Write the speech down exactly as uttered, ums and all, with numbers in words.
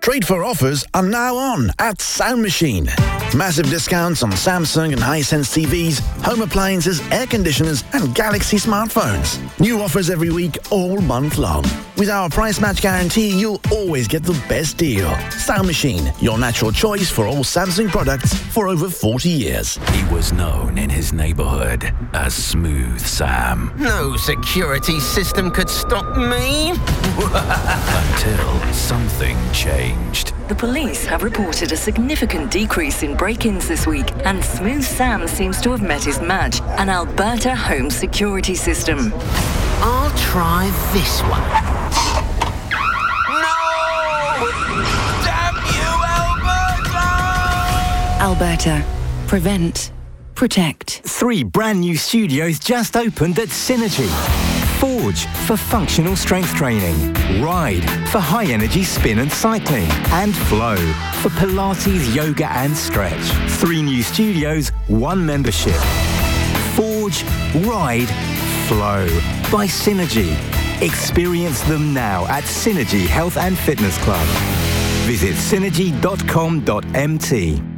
Trade for offers are now on at Sound Machine. Massive discounts on Samsung and Hisense T Vs, home appliances, air conditioners and Galaxy smartphones. New offers every week, all month long. With our price match guarantee, you'll always get the best deal. Sound Machine, your natural choice for all Samsung products for over forty years. He was known in his neighborhood as Smooth Sam. No security system could stop me. Until something changed. The police have reported a significant decrease in break-ins this week, and Smooth Sam seems to have met his match, an Alberta home security system. I'll try this one. No! Damn you, Alberta! Alberta. Prevent. Protect. Three brand new studios just opened at Synergy. Forge for functional strength training, Ride for high-energy spin and cycling, and Flow for Pilates, yoga and stretch. Three new studios, one membership. Forge, Ride, Flow by Synergy. Experience them now at Synergy Health and Fitness Club. Visit synergy dot com dot m t.